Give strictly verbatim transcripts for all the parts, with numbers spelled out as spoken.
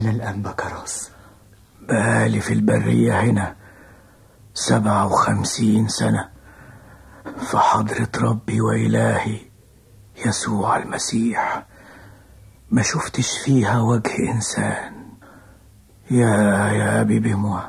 الأنبا كراس؟ بقالي في البرية هنا سبعة وخمسين سنة في حضرة ربي وإلهي يسوع المسيح، ما شفتش فيها وجه إنسان. يا يا أبي بموع،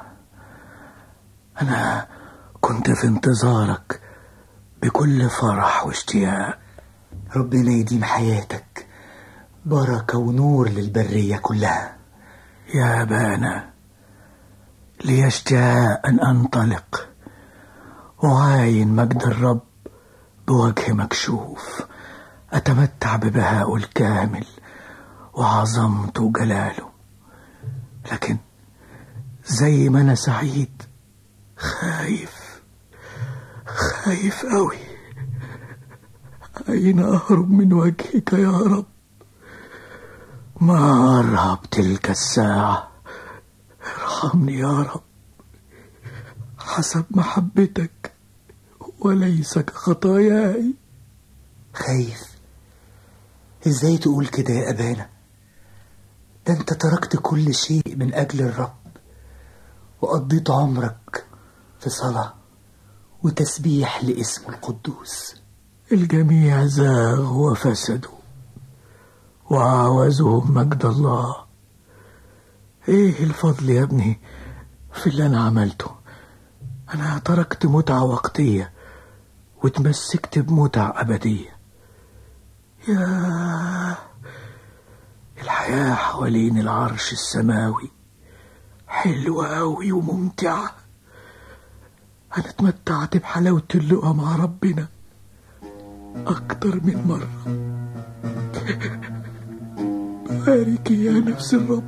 أنا كنت في انتظارك بكل فرح واشتياق. ربنا يديم حياتك، بركة ونور للبرية كلها. يا أبانا، لي اشتياق أن أنطلق وعاين مجد الرب بوجه مكشوف، أتمتع ببهاء الكامل وعظمته وجلاله. لكن زي ما أنا سعيد، خايف خايف قوي. أين أهرب من وجهك يا رب؟ ما أرهب تلك الساعة. ارحمني يا رب حسب محبتك وليس كخطاياي. خايف؟ ازاي تقول كده يا أبانا؟ ده انت تركت كل شيء من أجل الرب، وقضيت عمرك في صلاة وتسبيح لاسمه القدوس. الجميع زاغوا وفسدوا وعاوزهم مجد الله. ايه الفضل يا ابني في اللي انا عملته؟ انا تركت متعة وقتية وتمسكت بمتع أبدية. يا الحياة حوالين العرش السماوي حلوة أوي وممتعة. أنا اتمتعت بحلاوة اللقاء مع ربنا أكتر من مرة. بارك يا نفس الرب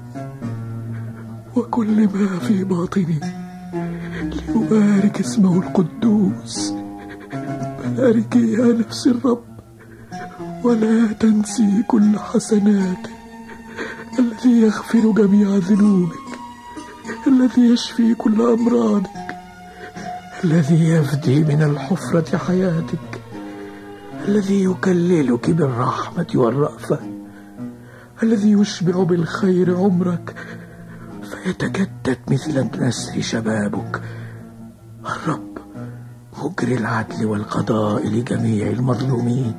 وكل ما في باطني ليبارك اسمه القدوس. بارك يا نفس الرب ولا تنسي كل حسناته، الذي يغفر جميع ذنوبك، الذي يشفي كل أمراضك، الذي يفدي من الحفرة حياتك، الذي يكللك بالرحمة والرأفة، الذي يشبع بالخير عمرك فيتجدد مثل نسر شبابك. الرب مجري العدل والقضاء لجميع المظلومين.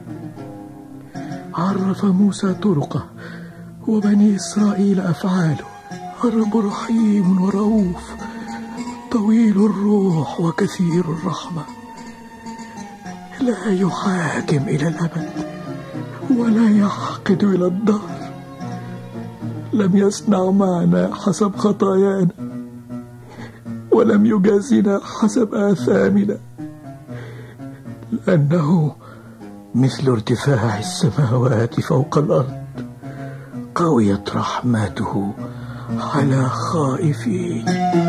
عرف موسى طرقه وبني إسرائيل أفعاله. الرب رحيم ورؤوف، طويل الروح وكثير الرحمة، لا يحاكم إلى الأبد ولا يحقد إلى الدهر. لم يصنع معنا حسب خطايانا ولم يجازنا حسب آثامنا، لأنه مثل ارتفاع السماوات فوق الأرض قويت رحمته على خائفيه.